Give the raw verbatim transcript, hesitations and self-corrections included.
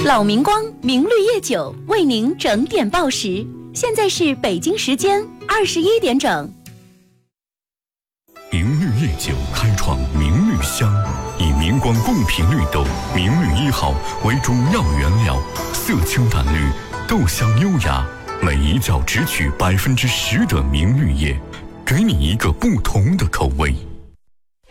老明光明绿叶酒为您整点报时，现在是北京时间二十一点整。 明绿叶酒开创明绿香，以明光贡品绿豆明绿一号为主要原料，色清淡绿，豆香优雅，每一角只取百分之十的明绿叶，给你一个不同的口味。